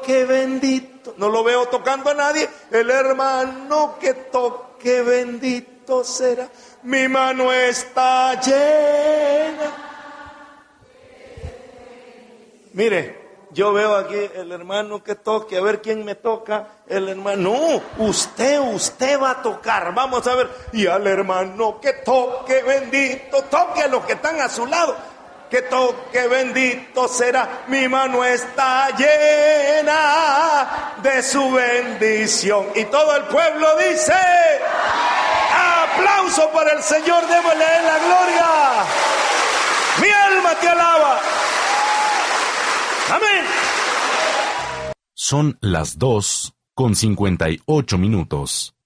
toque bendito. No lo veo tocando a nadie. El hermano que toque bendito será. Mi mano está llena. Mire, yo veo aquí el hermano que toque, a ver quién me toca, el hermano. No, usted va a tocar, vamos a ver. Y al hermano que toque bendito, toque a los que están a su lado. Que toque bendito será, mi mano está llena de su bendición. Y todo el pueblo dice, aplauso para el Señor, démosle la gloria. Mi alma te alaba. Amén. Son las 2:58.